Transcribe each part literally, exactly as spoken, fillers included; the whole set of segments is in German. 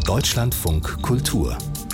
Deutschlandfunk Kultur.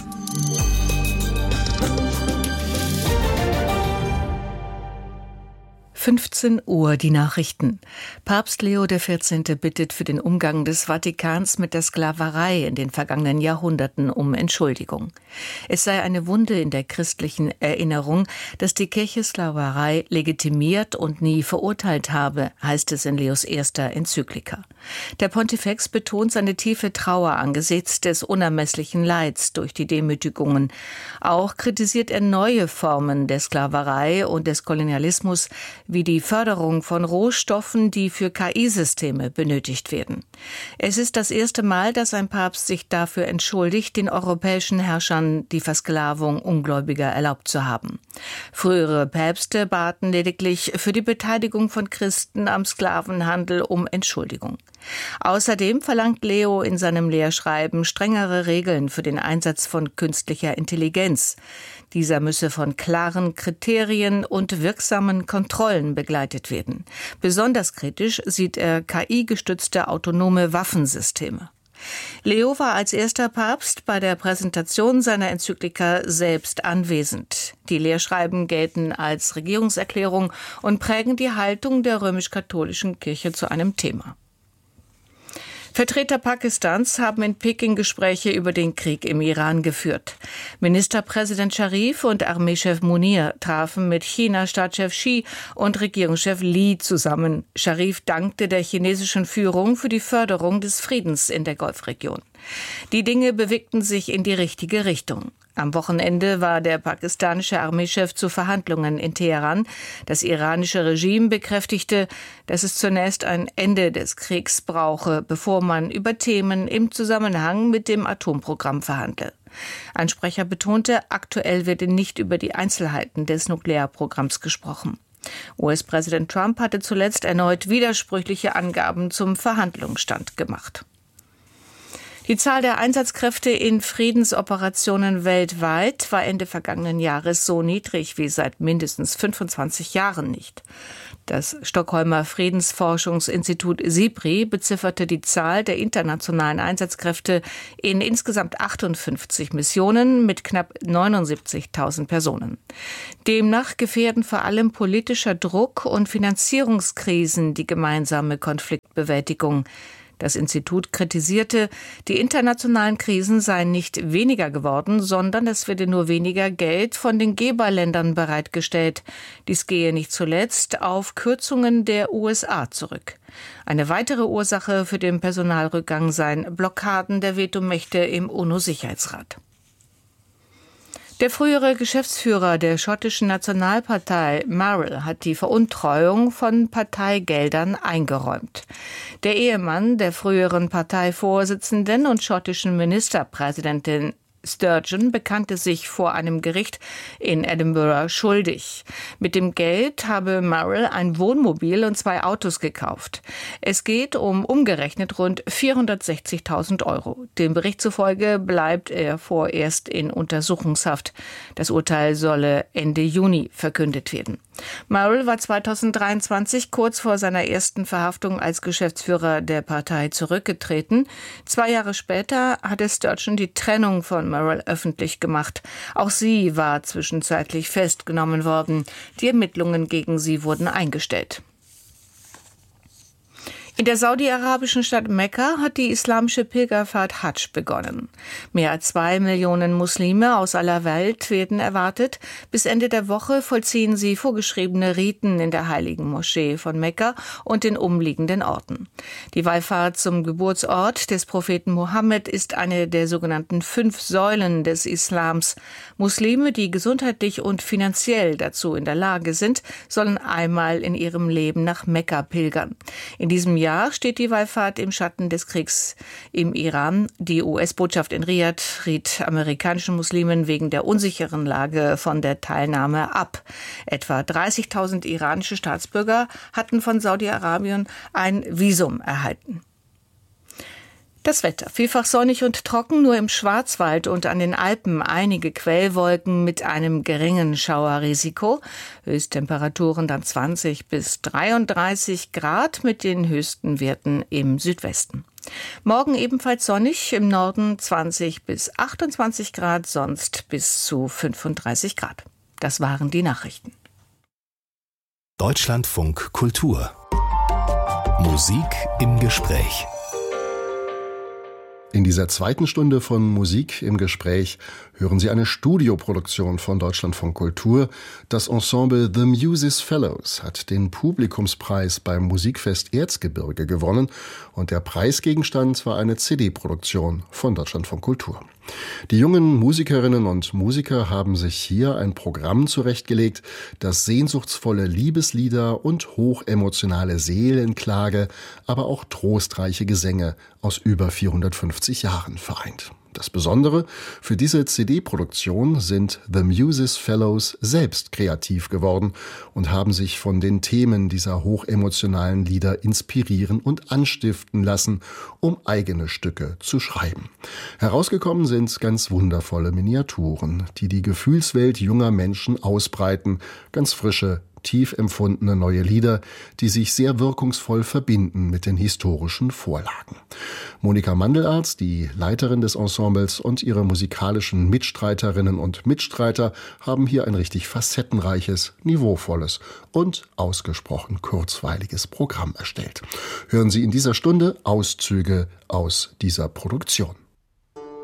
fünfzehn Uhr die Nachrichten. Papst Leo der vierzehnte bittet für den Umgang des Vatikans mit der Sklaverei in den vergangenen Jahrhunderten um Entschuldigung. Es sei eine Wunde in der christlichen Erinnerung, dass die Kirche Sklaverei legitimiert und nie verurteilt habe, heißt es in Leos erster Enzyklika. Der Pontifex betont seine tiefe Trauer angesichts des unermesslichen Leids durch die Demütigungen. Auch kritisiert er neue Formen der Sklaverei und des Kolonialismus, wie die Förderung von Rohstoffen, die für K I-Systeme benötigt werden. Es ist das erste Mal, dass ein Papst sich dafür entschuldigt, den europäischen Herrschern die Versklavung Ungläubiger erlaubt zu haben. Frühere Päpste baten lediglich für die Beteiligung von Christen am Sklavenhandel um Entschuldigung. Außerdem verlangt Leo in seinem Lehrschreiben strengere Regeln für den Einsatz von künstlicher Intelligenz. Dieser müsse von klaren Kriterien und wirksamen Kontrollen begleitet werden. Besonders kritisch sieht er K I-gestützte autonome Waffensysteme. Leo war als erster Papst bei der Präsentation seiner Enzyklika selbst anwesend. Die Lehrschreiben gelten als Regierungserklärung und prägen die Haltung der römisch-katholischen Kirche zu einem Thema. Vertreter Pakistans haben in Peking Gespräche über den Krieg im Iran geführt. Ministerpräsident Scharif und Armeechef Munir trafen mit China-Staatschef Xi und Regierungschef Li zusammen. Scharif dankte der chinesischen Führung für die Förderung des Friedens in der Golfregion. Die Dinge bewegten sich in die richtige Richtung. Am Wochenende war der pakistanische Armeechef zu Verhandlungen in Teheran. Das iranische Regime bekräftigte, dass es zunächst ein Ende des Kriegs brauche, bevor man über Themen im Zusammenhang mit dem Atomprogramm verhandle. Ein Sprecher betonte, aktuell werde nicht über die Einzelheiten des Nuklearprogramms gesprochen. U S-Präsident Trump hatte zuletzt erneut widersprüchliche Angaben zum Verhandlungsstand gemacht. Die Zahl der Einsatzkräfte in Friedensoperationen weltweit war Ende vergangenen Jahres so niedrig wie seit mindestens fünfundzwanzig Jahren nicht. Das Stockholmer Friedensforschungsinstitut SIPRI bezifferte die Zahl der internationalen Einsatzkräfte in insgesamt achtundfünfzig Missionen mit knapp neunundsiebzigtausend Personen. Demnach gefährden vor allem politischer Druck und Finanzierungskrisen die gemeinsame Konfliktbewältigung. Das Institut kritisierte, die internationalen Krisen seien nicht weniger geworden, sondern es werde nur weniger Geld von den Geberländern bereitgestellt. Dies gehe nicht zuletzt auf Kürzungen der U S A zurück. Eine weitere Ursache für den Personalrückgang seien Blockaden der Vetomächte im UNO-Sicherheitsrat. Der frühere Geschäftsführer der schottischen Nationalpartei, Marrell, hat die Veruntreuung von Parteigeldern eingeräumt. Der Ehemann der früheren Parteivorsitzenden und schottischen Ministerpräsidentin Sturgeon bekannte sich vor einem Gericht in Edinburgh schuldig. Mit dem Geld habe Marrell ein Wohnmobil und zwei Autos gekauft. Es geht um umgerechnet rund vierhundertsechzigtausend Euro. Dem Bericht zufolge bleibt er vorerst in Untersuchungshaft. Das Urteil solle Ende Juni verkündet werden. Marrell war zweitausenddreiundzwanzig kurz vor seiner ersten Verhaftung als Geschäftsführer der Partei zurückgetreten. Zwei Jahre später hatte Sturgeon die Trennung von Marrell öffentlich gemacht. Auch sie war zwischenzeitlich festgenommen worden. Die Ermittlungen gegen sie wurden eingestellt. In der saudi-arabischen Stadt Mekka hat die islamische Pilgerfahrt Hadsch begonnen. Mehr als zwei Millionen Muslime aus aller Welt werden erwartet. Bis Ende der Woche vollziehen sie vorgeschriebene Riten in der heiligen Moschee von Mekka und den umliegenden Orten. Die Wallfahrt zum Geburtsort des Propheten Mohammed ist eine der sogenannten fünf Säulen des Islams. Muslime, die gesundheitlich und finanziell dazu in der Lage sind, sollen einmal in ihrem Leben nach Mekka pilgern. In diesem Jahr Jahr steht die Wallfahrt im Schatten des Kriegs im Iran. Die U S-Botschaft in Riad riet amerikanischen Muslimen wegen der unsicheren Lage von der Teilnahme ab. Etwa dreißigtausend iranische Staatsbürger hatten von Saudi-Arabien ein Visum erhalten. Das Wetter. Vielfach sonnig und trocken, nur im Schwarzwald und an den Alpen einige Quellwolken mit einem geringen Schauerrisiko. Höchsttemperaturen dann zwanzig bis dreiunddreißig Grad mit den höchsten Werten im Südwesten. Morgen ebenfalls sonnig, im Norden zwanzig bis achtundzwanzig Grad, sonst bis zu fünfunddreißig Grad. Das waren die Nachrichten. Deutschlandfunk Kultur. Musik im Gespräch. In dieser zweiten Stunde von Musik im Gespräch hören Sie eine Studioproduktion von Deutschlandfunk Kultur. Das Ensemble The Muses Fellows hat den Publikumspreis beim Musikfest Erzgebirge gewonnen und der Preisgegenstand war eine C D-Produktion von Deutschlandfunk Kultur. Die jungen Musikerinnen und Musiker haben sich hier ein Programm zurechtgelegt, das sehnsuchtsvolle Liebeslieder und hochemotionale Seelenklage, aber auch trostreiche Gesänge aus über vierhundertfünfzig Jahren vereint. Das Besondere, für diese C D-Produktion sind The Muses Fellows selbst kreativ geworden und haben sich von den Themen dieser hochemotionalen Lieder inspirieren und anstiften lassen, um eigene Stücke zu schreiben. Herausgekommen sind ganz wundervolle Miniaturen, die die Gefühlswelt junger Menschen ausbreiten, ganz frische, tief empfundene neue Lieder, die sich sehr wirkungsvoll verbinden mit den historischen Vorlagen. Monika Mandelarz, die Leiterin des Ensembles, und ihre musikalischen Mitstreiterinnen und Mitstreiter haben hier ein richtig facettenreiches, niveauvolles und ausgesprochen kurzweiliges Programm erstellt. Hören Sie in dieser Stunde Auszüge aus dieser Produktion.